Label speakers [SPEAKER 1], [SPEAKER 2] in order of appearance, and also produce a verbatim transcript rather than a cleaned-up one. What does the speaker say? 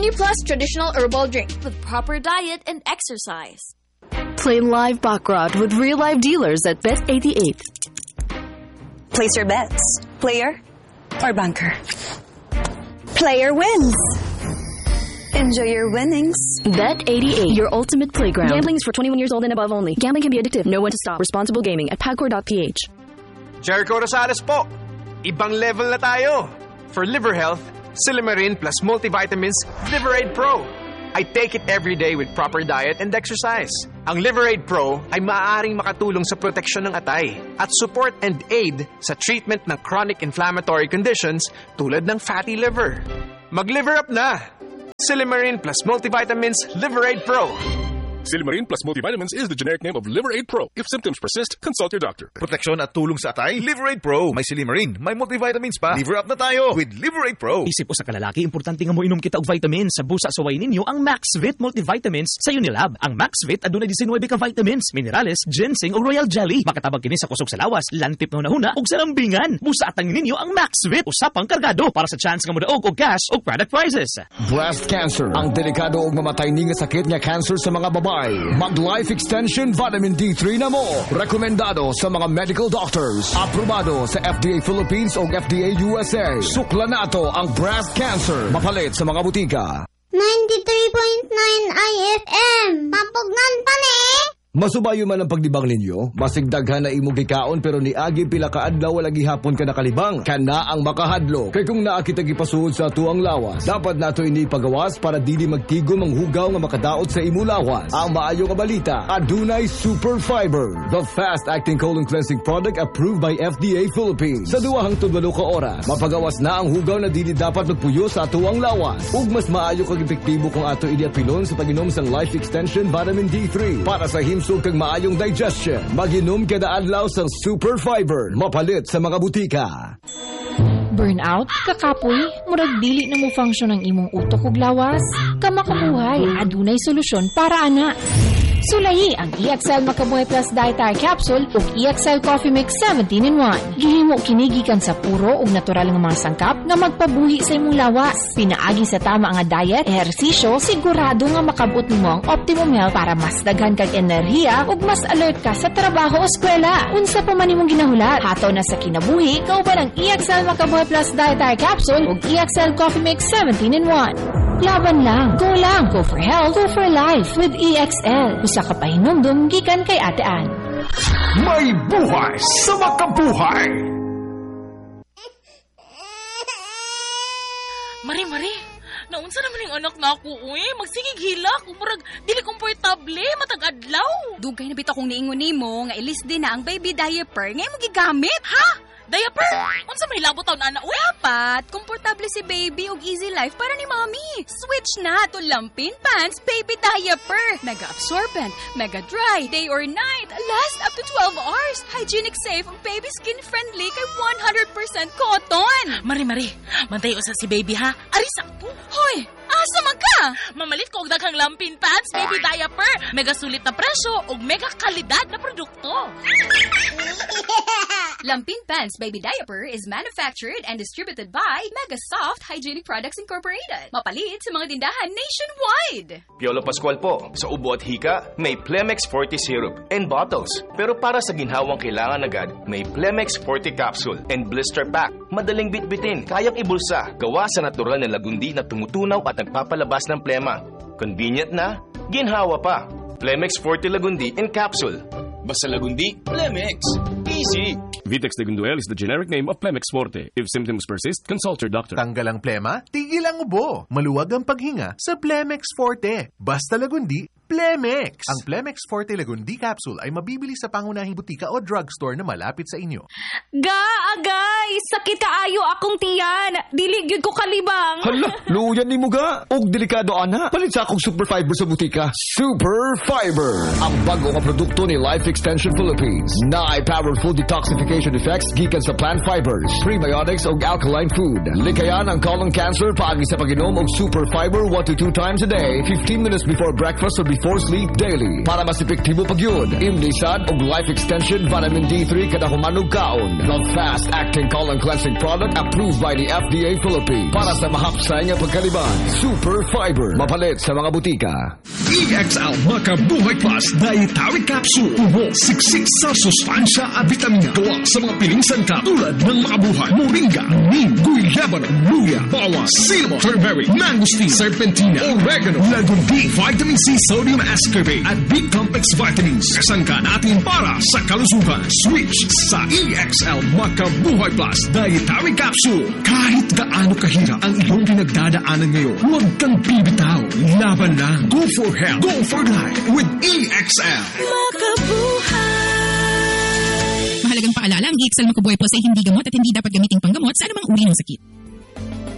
[SPEAKER 1] Energy Plus traditional herbal drink.
[SPEAKER 2] With proper diet and exercise.
[SPEAKER 3] Play live baccarat with real-life dealers at Bet eighty-eight.
[SPEAKER 4] Place your bets. Player or banker. Player wins. Enjoy your winnings.
[SPEAKER 3] Bet eighty-eight, your ultimate playground.
[SPEAKER 5] Gambling is for twenty-one years old and above only. Gambling can be addictive. Know when to stop. Responsible gaming at pagcor dot p h.
[SPEAKER 6] Jericho Rosales po. Ibang level na tayo. For liver health, Silimarin plus multivitamins, Liverade Pro. I take it every day with proper diet and exercise. Ang Liverade Pro ay maaaring makatulong sa proteksyon ng atay at support and aid sa treatment ng chronic inflammatory conditions tulad ng fatty liver. Mag-liver up na! Silimarin plus multivitamins, Liverade Pro.
[SPEAKER 7] Silimarin plus multivitamins is the generic name of Liverade Pro. If symptoms persist, consult your doctor.
[SPEAKER 8] Proteksyon at tulong sa atay, Liverade Pro. May Silimarin, may multivitamins pa. Liver up na tayo with Liverade Pro.
[SPEAKER 9] Isip o sa kalalaki, importante nga mo inom kita og vitamins. Sa busa sa way ninyo ang MaxVit multivitamins sa Unilab. Ang MaxVit aduna nineteen ka vitamins, minerales, ginseng o royal jelly. Makatabang kini sa kusog sa lawas, lantip na hunahuna ug sa lambingan. Busa atang ninyo ang MaxVit. Usapang kargado para sa chance nga modaog og cash o product prizes.
[SPEAKER 10] Breast cancer, ang delikado ug mamatay ni nga sakit nga cancer sa mga babae. Mag-Life Extension Vitamin D three na mo. Rekomendado sa mga medical doctors. Aprobado sa F D A Philippines o F D A U S A. Sukla na ito ang breast cancer. Mapalit sa mga butika.
[SPEAKER 11] ninety-three point nine I F M. Pampugnan pa ni.
[SPEAKER 10] Masubayo man ang pagdibang ninyo, masigdaghan na imong gikaon pero niagi pila ka adlaw wala gihapon ka nakalibang. Kana ang makahadlo. Kay kung naa kita gipasuod sa tuang lawas, dapat nato ini pagawas para dili magtigom ang hugaw nga makadaot sa imo lawas. Ang maayo nga balita, adunay Super Fiber, the fast-acting colon cleansing product approved by F D A Philippines. Sa duwa hangtod walo ka oras, mapagawas na ang hugaw na dili dapat magpuyo sa tuang lawas. Ug mas maayo kag epektibo kung ato ini apilon sa pag-inom sang Life Extension Vitamin D three para sa himsog kag maayong digestion. Mag-inom kada adlaw sang Super Fiber, mapalit sa mga butika.
[SPEAKER 12] Burnout, kakapoy, murag dili na mo function ang imong utok ug lawas. Kamakabuhay, adunay solusyon para ana. Sulahi ang E X L Makabuhay Plus Dietary Capsule ug E X L Coffee Mix seventeen in one. Gihimo kini gikan sa puro ug natural nga mga sangkap nga magpabuhi sa imong lawas. Pinaagi sa tama nga diet, ehersisyo, sigurado nga makabot nimo ang optimum health para mas daghan kag enerhiya ug mas alert ka sa trabaho o eskwela. Unsa pa man imong ginahulat, hataw na sa kinabuhi, kauban ang E X L Makabuhay Plus Dietary Capsule ug E X L Coffee Mix seventeen in one. Laban lang, go lang, go for health, go for life with E X L. Usa ka pahinumdum gikan kay Ate Ann.
[SPEAKER 10] May buhay sa makabuhay!
[SPEAKER 13] Mari, Mari, naunsa naman yung anak na ako, uy. Magsigig hilak, umurag, dili komportable, matag-adlaw.
[SPEAKER 14] Dugay na bitaw kong niingon nimo nga ilis din na ang baby diaper ngay mo gigamit.
[SPEAKER 13] Ha? Diaper? Unsa may labot taon ana, uy?
[SPEAKER 14] Dapat, komportable si baby ug easy life para ni mommy. Switch na to Lampin Pants Baby Diaper. Mega absorbent, mega dry, day or night, last up to twelve hours. Hygienic safe, ug baby skin friendly kay one hundred percent cotton.
[SPEAKER 13] Mari, Mari, mantayo sa si baby ha. Ari sakto.
[SPEAKER 14] Hoy, asa man ka?
[SPEAKER 13] Mamalit ko og daghang Lampin Pants Baby Diaper. Mega sulit na presyo ug mega kalidad na produkto.
[SPEAKER 14] Lampin Pants Baby Diaper is manufactured and distributed by Mega Soft Hygienic Products Incorporated. Mapalit sa mga tindahan nationwide.
[SPEAKER 15] Piolo Pascual po. Sa ubo at hika, may Plemex forty syrup and bottles. Pero para sa ginhawang kailangan agad, may Plemex forty capsule and blister pack. Madaling bitbitin, kayang ibulsa. Gawa sa natural na lagundi na tumutunaw at nagpapalabas ng plema. Convenient na, ginhawa pa. Plemex forty Lagundi in capsule. Basta Lagundi, Plemex. Easy.
[SPEAKER 7] Vitex Lagunduel is the generic name of Plemex Forte. If symptoms persist, consult your doctor.
[SPEAKER 16] Tanggal ang plema, tigil ang ubo. Maluwag ang paghinga sa Plemex Forte. Basta Lagundi, Plemex. Ang Plemex Forte Lagundi Capsule ay mabibili sa pangunahing butika o drugstore na malapit sa inyo.
[SPEAKER 17] Ga, agay! Sakit kaayo akong tiyan! Dili gyud ko kalibang!
[SPEAKER 10] Hala, luyan ni mo ga! Og delikado ana! Palit sa akong Super Fiber sa butika. Super Fiber! Ang bago nga produkto ni Life Extension Philippines. Na powerful detoxification effects gikan sa plant fibers, prebiotics o alkaline food. Likayan ang colon cancer paagi sa pag-inom og Super Fiber one to two times a day, fifteen minutes before breakfast or before for Sleep Daily. Para mas epektibo pag yun, Imnisad og Life Extension Vitamin D three kada humanong kaon. The fast-acting colon cleansing product approved by the F D A Philippines. Para sa mahapsay nga pagkaliban. Super Fiber. Mapalit sa mga butika.
[SPEAKER 18] E X L Makabuhay Plus Dietary Capsule. Tubo, siksik sa sustansya at vitamina. Gawa sa mga piling sangkap tulad ng Makabuhay, Moringa, Neem, Guyabano, Luya, Bawang, Cinnamon, Turmeric, Mangosteen, Serpentina, Oregano, Lagundi, Vitamin C, Sodium Ascorbate at B-Complex Vitamins. Kasangka natin para sa kalusugan. Switch sa E X L Makabuhay Plus Dietary Capsule. Kahit gaano kahirap ang iyong pinagdadaanan ngayon, huwag kang bibitaw. Laban lang. Go for health. Go for life with E X L.
[SPEAKER 19] Makabuhay! Mahalagang paalala, ang E X L Makabuhay Plus ay hindi gamot at hindi dapat gamiting panggamot sa anumang uri ng sakit.